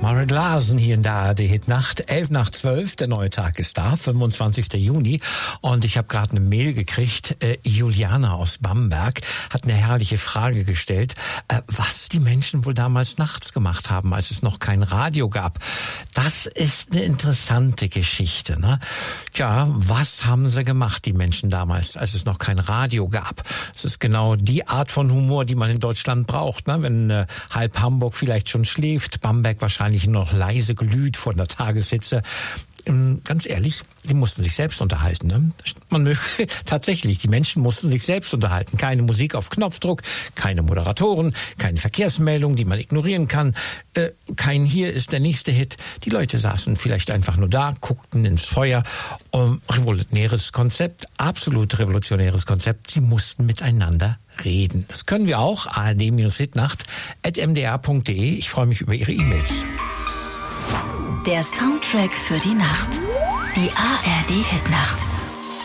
Marit Larsen hier in der ARD-Hitnacht, 11:12, der neue Tag ist da, 25. Juni. Und ich habe gerade eine Mail gekriegt, Juliana aus Bamberg hat eine herrliche Frage gestellt, was die Menschen wohl damals nachts gemacht haben, als es noch kein Radio gab. Das ist eine interessante Geschichte, ne? Tja, was haben sie gemacht, die Menschen damals, als es noch kein Radio gab? Das ist genau die Art von Humor, die man in Deutschland braucht, ne? Wenn halb Hamburg vielleicht schon schläft, Bamberg wahrscheinlich noch leise glüht von der Tageshitze. Ganz ehrlich, die mussten sich selbst unterhalten. Ne? Tatsächlich, die Menschen mussten sich selbst unterhalten. Keine Musik auf Knopfdruck, keine Moderatoren, keine Verkehrsmeldung, die man ignorieren kann. Kein Hier ist der nächste Hit. Die Leute saßen vielleicht einfach nur da, guckten ins Feuer. Revolutionäres Konzept, absolut revolutionäres Konzept. Sie mussten miteinander reden. Das können wir auch. ard-hitnacht@mdr.de. Ich freue mich über Ihre E-Mails. Der Soundtrack für die Nacht. Die ARD Hitnacht.